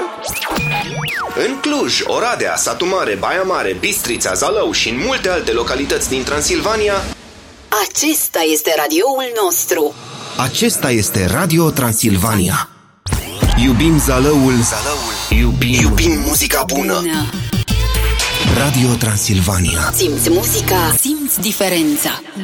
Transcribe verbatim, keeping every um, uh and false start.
În Cluj, Oradea, Satu Mare, Baia Mare, Bistrița, Zalău și în multe alte localități din Transilvania, acesta este radioul nostru. acesta este Radio Transilvania. Iubim Zalăul, Zalăul. Iubim, Iubim muzica bună. bună. Radio Transilvania. Simți muzica, simți diferența.